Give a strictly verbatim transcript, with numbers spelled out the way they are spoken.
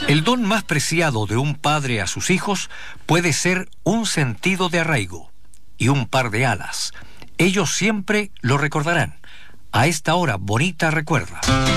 El don más preciado de un padre a sus hijos puede ser un sentido de arraigo y un par de alas. Ellos siempre lo recordarán. A esta hora bonita recuerda.